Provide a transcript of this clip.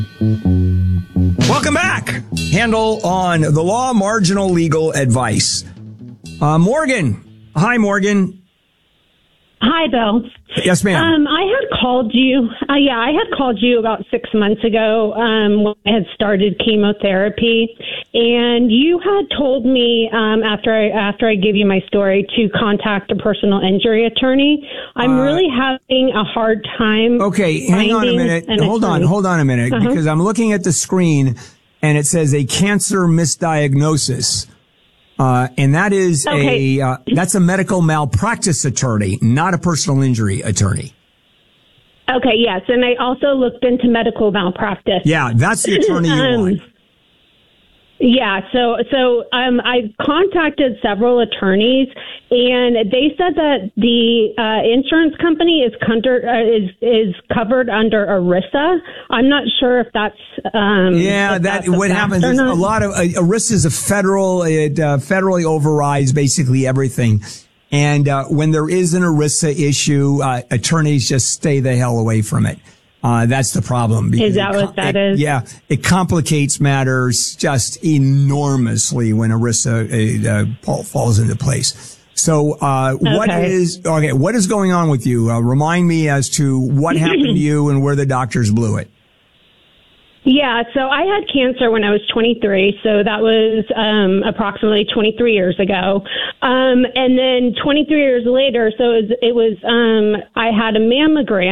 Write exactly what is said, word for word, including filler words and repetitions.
Welcome back. Handle on the law, marginal legal advice. Uh, Morgan. Hi, Morgan. Hi, Bill. Yes, ma'am. Um, I had called you. Uh, yeah, I had called you about six months ago um, when I had started chemotherapy, and you had told me um, after I after I give you my story to contact a personal injury attorney. I'm uh, really having a hard time. Okay, hang on a minute. Hold attorney. on, hold on a minute, uh-huh. because I'm looking at the screen and it says a cancer misdiagnosis. Uh, and that is okay. a, uh, that's a medical malpractice attorney, not a personal injury attorney. Okay, yes. And I also looked into medical malpractice. Yeah, that's the attorney you um, want. Yeah, so so um, I contacted several attorneys, and they said that the uh, insurance company is, under, uh, is is covered under ERISA. I'm not sure if that's um, yeah. if That that's what happens is a lot of uh, ERISA is a federal. It uh, federally overrides basically everything. And uh, when there is an ERISA issue, uh, attorneys just stay the hell away from it. Uh, that's the problem. Is that what that it, is? Yeah. It complicates matters just enormously when ERISA uh, uh, falls into place. So, uh, okay. what is, okay, what is going on with you? Uh, remind me as to what happened to you and where the doctors blew it. Yeah, so I had cancer when I was twenty-three, so that was um, approximately twenty-three years ago. Um, and then twenty-three years later, so it was, it was um, I had a mammogram.